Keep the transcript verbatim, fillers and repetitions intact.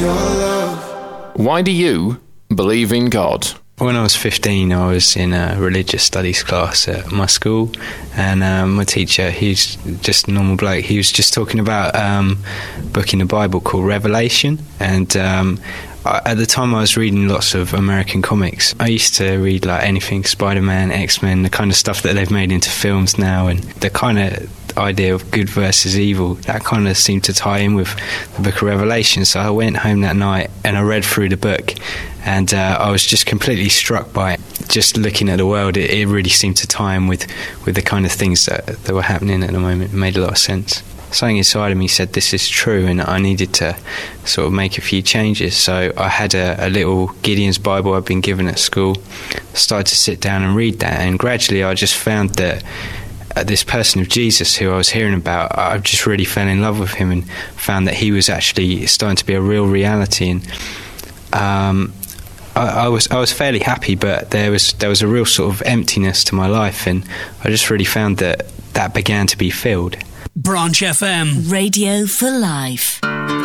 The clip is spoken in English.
your love. Why do you believe in God? When I was fifteen, I was in a religious studies class at my school, and um, my teacher, he's just a normal bloke, he was just talking about um, a book in the Bible called Revelation, and um, I, at the time I was reading lots of American comics. I used to read like anything Spider-Man, X-Men, the kind of stuff that they've made into films now, and the kind of idea of good versus evil, that kind of seemed to tie in with the book of Revelation. So I went home that night and I read through the book, and uh, I was just completely struck by it. Just looking at the world, it, it really seemed to tie in with, with the kind of things that, that were happening at the moment. It made a lot of sense. Something inside of me said this is true, and I needed to sort of make a few changes. So I had a, a little Gideon's Bible I'd been given at school, started to sit down and read that, and gradually I just found that Uh, this person of Jesus who I was hearing about, I just really fell in love with him and found that he was actually starting to be a real reality. And um, I, I was I was fairly happy, but there was there was a real sort of emptiness to my life, and I just really found that that began to be filled. Branch F M, Radio for Life.